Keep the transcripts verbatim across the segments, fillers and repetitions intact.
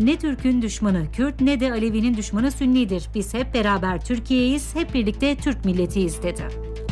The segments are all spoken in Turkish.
Ne Türk'ün düşmanı Kürt ne de Alevi'nin düşmanı Sünnidir. Biz hep beraber Türkiye'yiz, hep birlikte Türk milletiyiz dedi.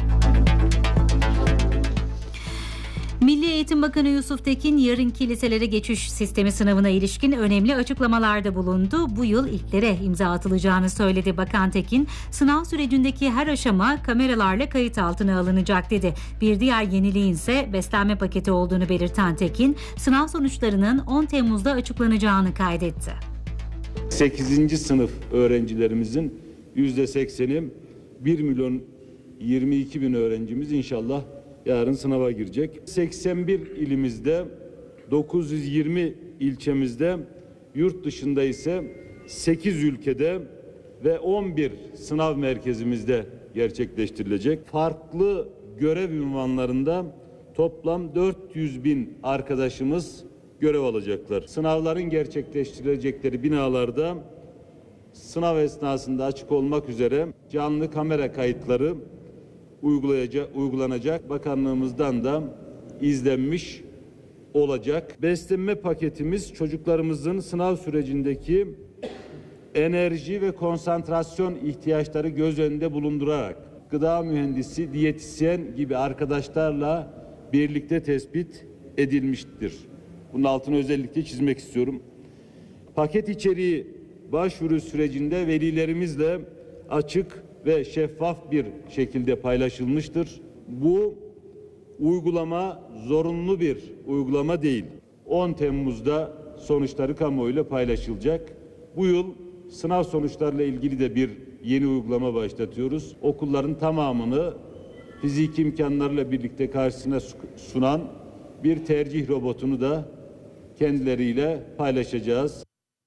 Milli Eğitim Bakanı Yusuf Tekin yarınki liselere geçiş sistemi sınavına ilişkin önemli açıklamalarda bulundu. Bu yıl ilklere imza atılacağını söyledi Bakan Tekin. Sınav sürecindeki her aşama kameralarla kayıt altına alınacak dedi. Bir diğer yeniliğin ise beslenme paketi olduğunu belirten Tekin, sınav sonuçlarının on Temmuz'da açıklanacağını kaydetti. sekizinci sınıf öğrencilerimizin yüzde sekseni bir milyon yirmi iki bin öğrencimiz inşallah yarın sınava girecek. seksen bir ilimizde, dokuz yüz yirmi ilçemizde, yurt dışında ise sekiz ülkede ve on bir sınav merkezimizde gerçekleştirilecek. Farklı görev ünvanlarında toplam dört yüz bin arkadaşımız görev alacaklar. Sınavların gerçekleştirilecekleri binalarda sınav esnasında açık olmak üzere canlı kamera kayıtları uygulanacak. Bakanlığımızdan da izlenmiş olacak. Beslenme paketimiz çocuklarımızın sınav sürecindeki enerji ve konsantrasyon ihtiyaçları göz önünde bulundurarak gıda mühendisi, diyetisyen gibi arkadaşlarla birlikte tespit edilmiştir. Bunun altını özellikle çizmek istiyorum. Paket içeriği başvuru sürecinde velilerimizle açık ve şeffaf bir şekilde paylaşılmıştır. Bu uygulama zorunlu bir uygulama değil. on Temmuz'da sonuçları kamuoyuyla paylaşılacak. Bu yıl sınav sonuçlarıyla ilgili de bir yeni uygulama başlatıyoruz. Okulların tamamını fiziki imkanlarla birlikte karşısına sunan bir tercih robotunu da kendileriyle paylaşacağız.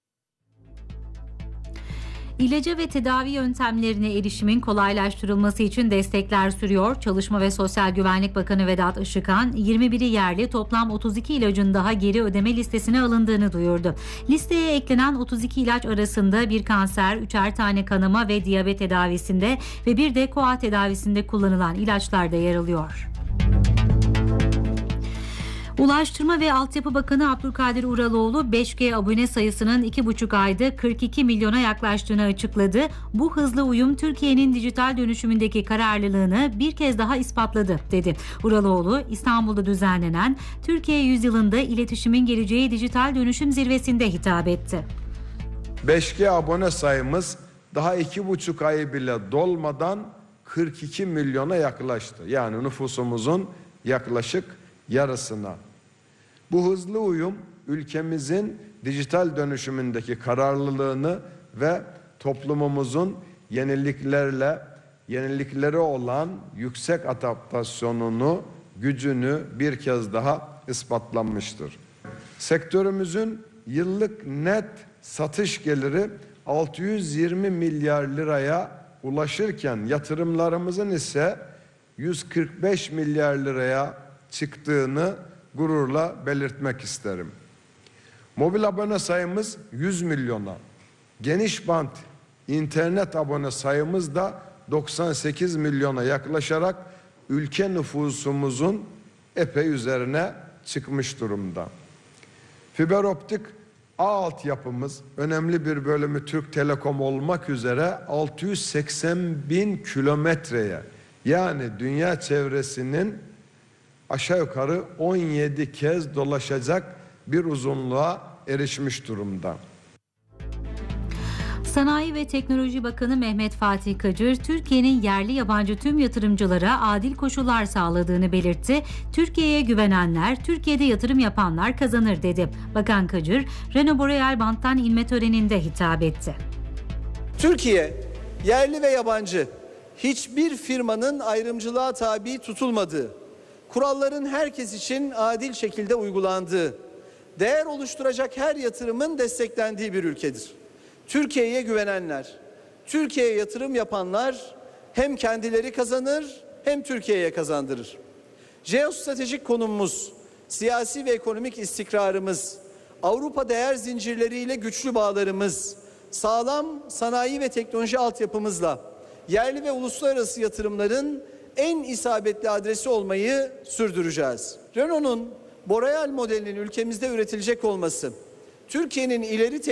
İlaca ve tedavi yöntemlerine erişimin kolaylaştırılması için destekler sürüyor. Çalışma ve Sosyal Güvenlik Bakanı Vedat Işıkhan, yirmi biri yerli toplam otuz iki ilacın daha geri ödeme listesine alındığını duyurdu. Listeye eklenen otuz iki ilaç arasında bir kanser, üçer tane kanama ve diyabet tedavisinde ve bir de koa tedavisinde kullanılan ilaçlar da yer alıyor. Ulaştırma ve Altyapı Bakanı Abdülkadir Uraloğlu beş G abone sayısının iki buçuk ayda kırk iki milyona yaklaştığını açıkladı. Bu hızlı uyum Türkiye'nin dijital dönüşümündeki kararlılığını bir kez daha ispatladı dedi. Uraloğlu İstanbul'da düzenlenen Türkiye Yüzyılında İletişimin Geleceği Dijital Dönüşüm Zirvesi'nde hitap etti. beş G abone sayımız daha iki buçuk ay bile dolmadan kırk iki milyona yaklaştı. Yani nüfusumuzun yaklaşık yarısına. Bu hızlı uyum ülkemizin dijital dönüşümündeki kararlılığını ve toplumumuzun yeniliklerle yeniliklere olan yüksek adaptasyonunu, gücünü bir kez daha ispatlanmıştır. Sektörümüzün yıllık net satış geliri altı yüz yirmi milyar liraya ulaşırken yatırımlarımızın ise yüz kırk beş milyar liraya çıktığını gururla belirtmek isterim. Mobil abone sayımız yüz milyona, geniş bant internet abone sayımız da doksan sekiz milyona yaklaşarak ülke nüfusumuzun epey üzerine çıkmış durumda. Fiber optik ağ altyapımız önemli bir bölümü Türk Telekom olmak üzere altı yüz seksen bin kilometreye, yani dünya çevresinin aşağı yukarı on yedi kez dolaşacak bir uzunluğa erişmiş durumda. Sanayi ve Teknoloji Bakanı Mehmet Fatih Kacır, Türkiye'nin yerli yabancı tüm yatırımcılara adil koşullar sağladığını belirtti. Türkiye'ye güvenenler, Türkiye'de yatırım yapanlar kazanır dedi. Bakan Kacır, Renault Boreal banttan inme töreninde hitap etti. Türkiye, yerli ve yabancı hiçbir firmanın ayrımcılığa tabi tutulmadığı, kuralların herkes için adil şekilde uygulandığı, değer oluşturacak her yatırımın desteklendiği bir ülkedir. Türkiye'ye güvenenler, Türkiye'ye yatırım yapanlar hem kendileri kazanır hem Türkiye'ye kazandırır. Jeostratejik konumumuz, siyasi ve ekonomik istikrarımız, Avrupa değer zincirleriyle güçlü bağlarımız, sağlam sanayi ve teknoloji altyapımızla yerli ve uluslararası yatırımların en isabetli adresi olmayı sürdüreceğiz. Renault'un Boreal modelinin ülkemizde üretilecek olması, Türkiye'nin ileri